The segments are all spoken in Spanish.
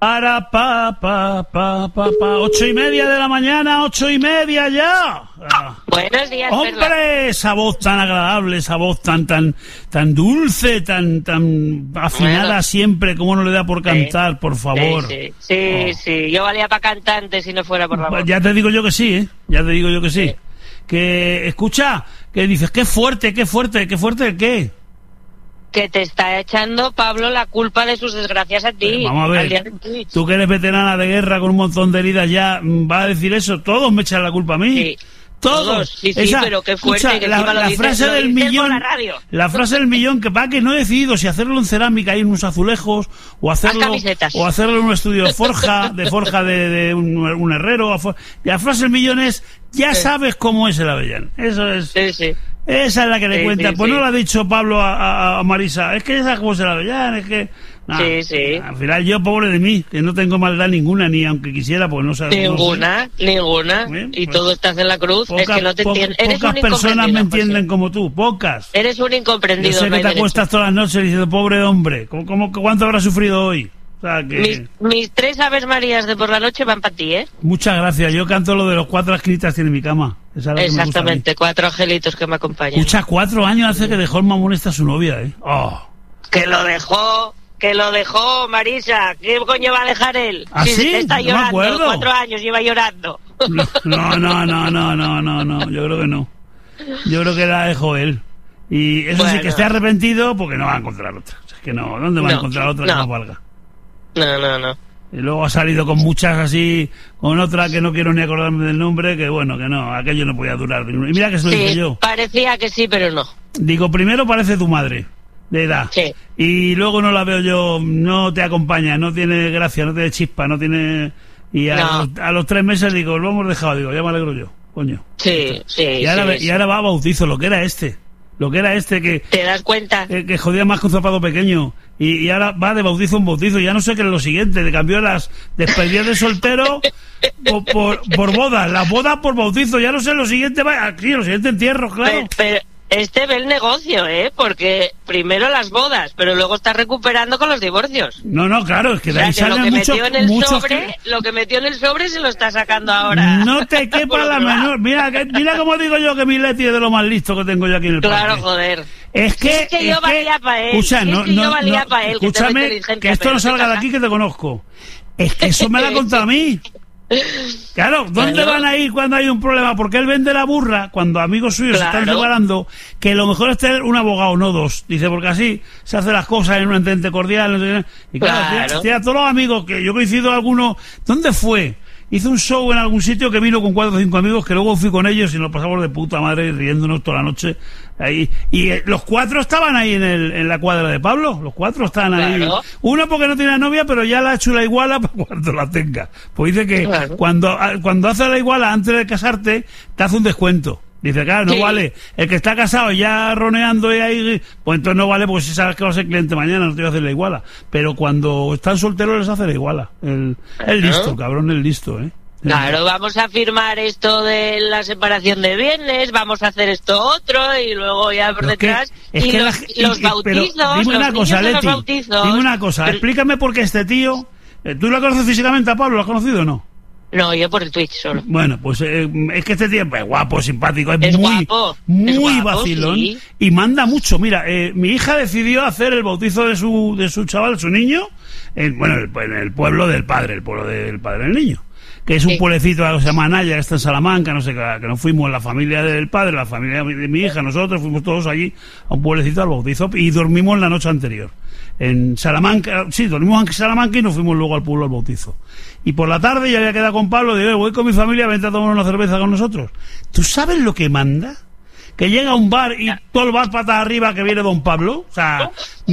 Ara, pa, 8:30 de la mañana, 8:30 ya. Buenos días, hombre, Perla. esa voz tan agradable, esa voz tan dulce, tan afinada siempre, como no le da por cantar, por favor. Sí, yo valía para cantante si no fuera por la voz. Ya te digo yo que sí, sí. Que, escucha, que dices, qué fuerte, ¿qué? Que te está echando, Pablo, la culpa de sus desgracias a ti. Vamos a ver, tú que eres veterana de guerra con un montón de heridas ya, ¿vas a decir eso? Todos me echan la culpa a mí. Sí. Todos. Sí, pero qué fuerte. Escucha, que la frase del millón, la frase del millón, que para que no he decidido si hacerlo en cerámica y en unos azulejos o hacerlo en un estudio de forja de un herrero. La frase del millón es, ya sabes cómo es el Avellán. Eso es. Sí. Esa es la que le cuenta. Pues no lo ha dicho Pablo a Marisa. Es que ya sabes cómo es el Avellán, es que... Nah, sí. Al final yo, pobre de mí, que no tengo maldad ninguna, ni aunque quisiera, pues no sabes. Ninguna. Bien, Y pues, todo estás en la cruz. Es que no te entiendes. Eres pocas personas me entienden como tú, pocas. Eres un incomprendido. Yo sé que te acuestas todas las noches diciendo, pobre hombre, ¿cuánto habrá sufrido hoy? O sea, que... mis 3 Aves Marías de por la noche van para ti, ¿eh? Muchas gracias. Yo canto lo de los 4 escritas tiene mi cama. Exactamente, 4 angelitos que me acompañan. Escucha, 4 años hace que dejó el mamón esta su novia, ¿eh? Oh. Que lo dejó, Marisa. ¿Qué coño va a dejar él? ¿Ah, sí? Está No llorando, me acuerdo. 4 años lleva llorando. No, yo creo que no. Yo creo que la dejó él. Y eso sí, que esté arrepentido porque no va a encontrar otra. Es que no, ¿dónde va a encontrar otra que no valga? No. Y luego ha salido con muchas así, con otra que no quiero ni acordarme del nombre, que bueno, que no, aquello no podía durar. Y mira que se lo dije yo. Parecía que sí, pero no. Digo, primero parece tu madre, de edad. Sí. Y luego no la veo yo, no te acompaña, no tiene gracia, no tiene chispa, no tiene... Y a los 3 meses digo, lo hemos dejado, digo, ya me alegro yo, coño. Sí. Y ahora va a bautizo, lo que era este que... ¿Te das cuenta? Que jodía más que un zapato pequeño. Y ahora va de bautizo en bautizo. Ya no sé qué es lo siguiente. Le cambió las despedidas de soltero por bodas. Las bodas por bautizo. Ya no sé lo siguiente. Aquí, lo siguiente entierro, claro. Pero este ve el negocio, porque primero las bodas, pero luego está recuperando con los divorcios. No, claro, es que de ahí salen muchos... Lo que metió en el sobre se lo está sacando ahora. No te quepa la menor... Mira como digo yo que mi Leti es de lo más listo que tengo yo aquí en el parque. Claro, joder. Es que yo valía para él. Yo valía para él. Escúchame, que esto no salga de aquí, que te conozco. Es que eso me lo ha contado a mí. Claro, ¿dónde van a ir cuando hay un problema? Porque él vende la burra cuando amigos suyos se están separando, que lo mejor es tener un abogado, no 2. Dice, porque así se hacen las cosas en un entente cordial. Y claro, tira todos los amigos, que yo coincido algunos. ¿Dónde fue? Hizo un show en algún sitio que vino con 4 o 5 amigos, que luego fui con ellos y nos pasamos de puta madre riéndonos toda la noche ahí. Y los 4 estaban ahí en la cuadra de Pablo. Los 4 estaban ahí. Uno porque no tiene novia, pero ya la ha hecho la iguala para cuando la tenga. Pues dice que cuando hace la iguala antes de casarte, te hace un descuento. Dice, claro, no vale. El que está casado ya roneando y ahí, pues entonces no vale, porque si sabes que va a ser cliente mañana, no te va a hacer la iguala. Pero cuando están solteros les hace la iguala. El listo, cabrón, el listo, Claro, vamos a firmar esto de la separación de bienes, vamos a hacer esto otro, y luego ya por detrás... Los bautizos, dime una cosa, Leti, los bautizos... Dime una cosa, explícame por qué este tío... ¿Tú lo conoces físicamente a Pablo? ¿Lo has conocido o no? No, yo por el Twitch solo. Bueno, pues es que este tío es guapo, simpático, es muy guapo, vacilón, sí. Y manda mucho. Mira, mi hija decidió hacer el bautizo de su chaval, su niño, en el pueblo del padre, el pueblo del padre del niño, que es un pueblecito que se llama Naya, que está en Salamanca, no sé qué, que nos fuimos la familia del padre, la familia de mi hija, nosotros fuimos todos allí a un pueblecito al bautizo y dormimos la noche anterior. En Salamanca, sí, dormimos en Salamanca y nos fuimos luego al pueblo al bautizo. Y por la tarde ya había quedado con Pablo, digo, voy con mi familia, vente a tomar una cerveza con nosotros. ¿Tú sabes lo que manda? Que llega a un bar y todo el bar patas arriba que viene Don Pablo. O sea,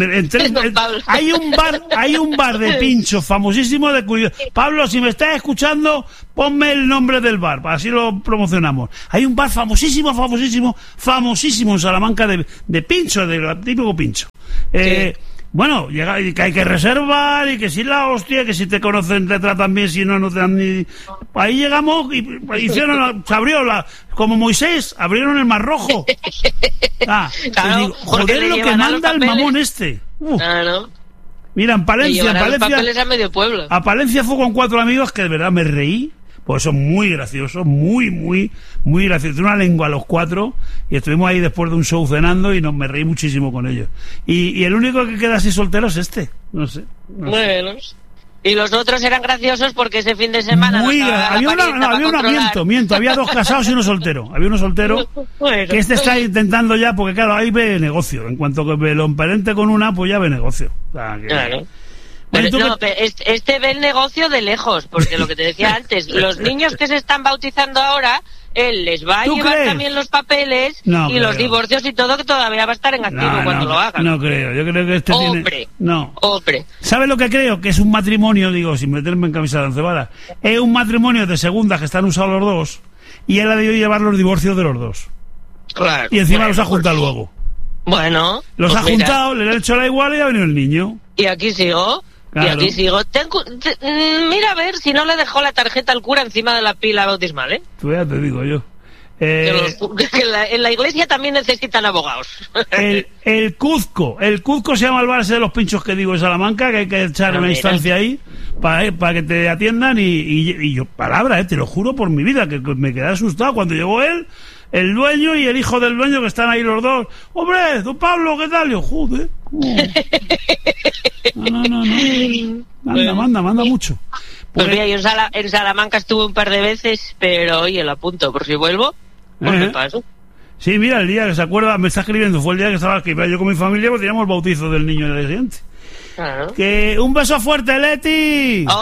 hay un bar de pincho famosísimo de cuyo... Pablo, si me estás escuchando, ponme el nombre del bar, así lo promocionamos. Hay un bar famosísimo en Salamanca de pincho, de típico pincho. Bueno, llega y que hay que reservar y que si la hostia, que si te conocen te tratan bien, si no, no te dan ni... Ahí llegamos y hicieron, se abrió como Moisés, abrieron el Mar Rojo. Claro, digo, joder, lo que manda el mamón este. Claro. Mira, en Palencia... Los papeles a medio pueblo. A Palencia fue con 4 amigos que de verdad me reí, pues son muy graciosos, muy graciosos. Una lengua a los 4, y estuvimos ahí después de un show cenando y me reí muchísimo con ellos. Y el único que queda así soltero es este, no sé. Bueno... Y los otros eran graciosos porque ese fin de semana... Había 2 casados y uno soltero. Había uno soltero que está intentando ya, porque claro, ahí ve negocio. En cuanto que lo emparente con una, pues ya ve negocio. O sea, que... Claro. Pero este ve el negocio de lejos, porque lo que te decía antes, los niños que se están bautizando ahora, él les va a llevar también los papeles y los divorcios y todo, que todavía va a estar en activo cuando lo hagan. No creo, yo creo que este tiene... Hombre. ¿Sabes lo que creo? Que es un matrimonio, digo, sin meterme en camisa de once varas, es un matrimonio de segunda que están usados los dos, y él ha debido llevar los divorcios de los dos. Claro. Y encima los ha juntado luego. Bueno. Los ha juntado, le ha hecho la igual y ha venido el niño. Y aquí sigo. Claro. Y aquí sigo. Mira a ver si no le dejó la tarjeta al cura encima de la pila bautismal, ¿eh? Tú ya te digo yo. En la iglesia también necesitan abogados. El Cuzco se llama el bar ese de los pinchos que digo en Salamanca, que hay que echar una instancia ahí para que te atiendan y yo, palabra, te lo juro por mi vida, que me quedé asustado cuando llegó él, el dueño y el hijo del dueño, que están ahí los dos. Hombre, don Pablo, ¿qué tal? Yo, joder. No. Manda mucho. Pues mira, yo en Salamanca estuve un par de veces, pero oye, lo apunto, por si vuelvo, pues me paso. Sí, mira, el día que se acuerda, me está escribiendo, fue el día que estaba escribiendo yo con mi familia, pues teníamos el bautizo del niño del siguiente. Claro. Que un beso fuerte, Leti.